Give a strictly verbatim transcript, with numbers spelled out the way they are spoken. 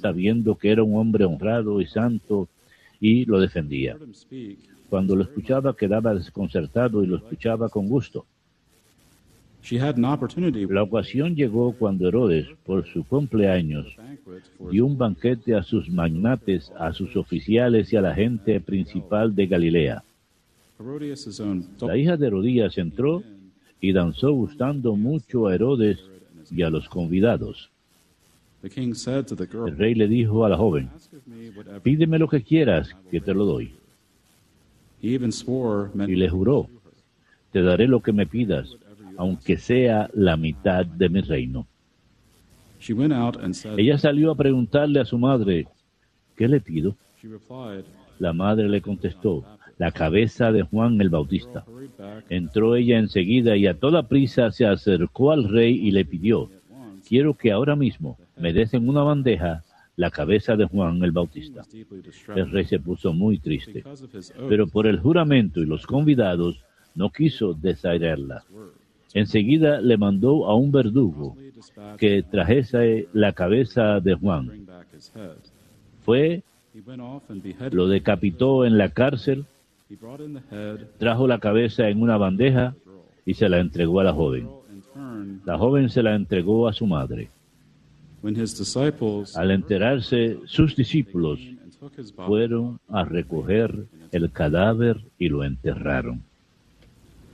sabiendo que era un hombre honrado y santo, y lo defendía. Cuando lo escuchaba quedaba desconcertado y lo escuchaba con gusto. La ocasión llegó cuando Herodes, por su cumpleaños, dio un banquete a sus magnates, a sus oficiales y a la gente principal de Galilea. La hija de Herodías entró y danzó gustando mucho a Herodes y a los convidados. El rey le dijo a la joven: pídeme lo que quieras, que te lo doy. Y le juró: te daré lo que me pidas, aunque sea la mitad de mi reino. Ella salió a preguntarle a su madre: ¿qué le pido? La madre le contestó: la cabeza de Juan el Bautista. Entró ella enseguida y a toda prisa se acercó al rey y le pidió: quiero que ahora mismo me des en una bandeja la cabeza de Juan el Bautista. El rey se puso muy triste, pero por el juramento y los convidados no quiso desairarla. Enseguida le mandó a un verdugo que trajese la cabeza de Juan. Fue, lo decapitó en la cárcel, trajo la cabeza en una bandeja y se la entregó a la joven. La joven se la entregó a su madre. Al enterarse, sus discípulos fueron a recoger el cadáver y lo enterraron.